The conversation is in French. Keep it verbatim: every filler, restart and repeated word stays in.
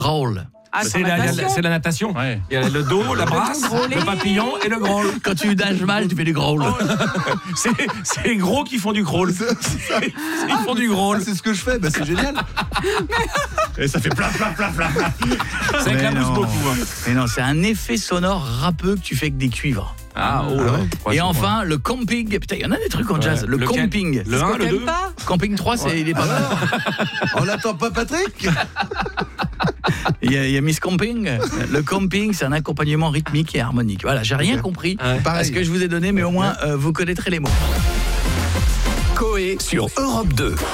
Growl. Ah, C'est la, la, c'est la natation. Ouais. Il y a le dos, la brasse, le papillon et le growl. Quand tu nages mal, tu fais du growl. Oh, c'est, c'est les gros qui font du growl. C'est, c'est, ils font du growl. C'est ce que je fais, bah c'est génial. Et ça fait plein, plein, plein, plein. Ça Mais éclabousse non. beaucoup. Hein. Mais non, c'est un effet sonore râpeux que tu fais avec des cuivres. Ah, oh là. Et enfin, le camping. Putain, il y en a des trucs en Ouais. jazz. Le Lequel camping. Le un, le deux. pas Camping trois, c'est, il est pas mal. On n'attend pas Patrick. Il y, a, il y a Miss Camping. Le camping, c'est un accompagnement rythmique et harmonique. Voilà, j'ai rien compris à ce que je vous ai donné, mais au moins, euh, vous connaîtrez les mots. Coé sur Europe deux.